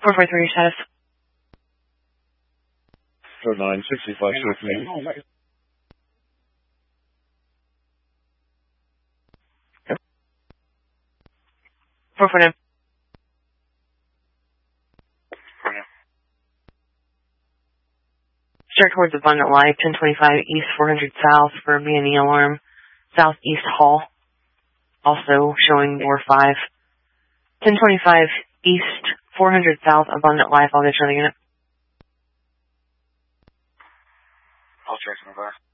443 status. Code 9, 65 with me. 449. Start towards Abundant Life, 1025 East, 400 South for B&E alarm. Southeast Hall, also showing door 5. 1025 East, 400 South, Abundant Life. I'll get you on the unit. I'll check some back.